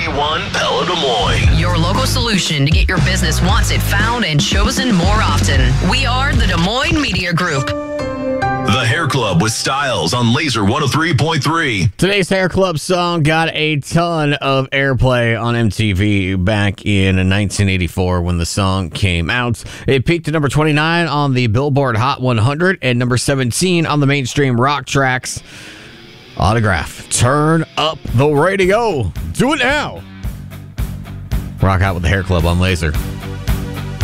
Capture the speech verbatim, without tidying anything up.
C one Pella Des Moines. Your local solution to get your business wanted, found, and chosen more often. We are the Des Moines Media Group. The Hair Club with Styles on Laser one oh three point three. Today's Hair Club song got a ton of airplay on M T V back in nineteen eighty-four when the song came out. It peaked at number twenty-nine on the Billboard Hot one hundred and number seventeen on the mainstream rock tracks. Autograph, turn up the radio. Do it now. Rock out with the Hair Club on Laser.